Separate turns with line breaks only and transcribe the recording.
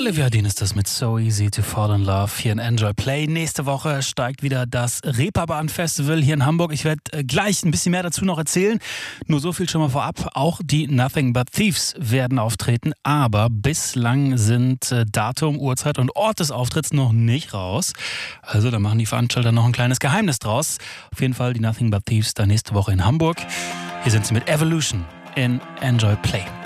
Olivia Dean ist das mit So Easy to Fall in Love hier in Enjoy Play. Nächste Woche steigt wieder das Reeperbahn Festival hier in Hamburg. Ich werde gleich ein bisschen mehr dazu noch erzählen. Nur so viel schon mal vorab. Auch die Nothing But Thieves werden auftreten. Aber bislang sind Datum, Uhrzeit und Ort des Auftritts noch nicht raus. Also da machen die Veranstalter noch ein kleines Geheimnis draus. Auf jeden Fall die Nothing But Thieves da nächste Woche in Hamburg. Hier sind sie mit Evolution in Enjoy Play.